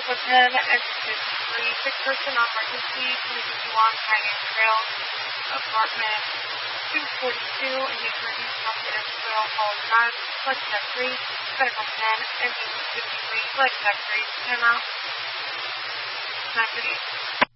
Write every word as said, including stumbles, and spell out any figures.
Medical ten, exit fifty-three, six person on emergency, twenty fifty-one Pioneer Trail, apartment two forty-two, and he's reduced from the Trail, Hall nine, select step three, Medical ten, exit fifty-three, select step three, time out, nine fifty.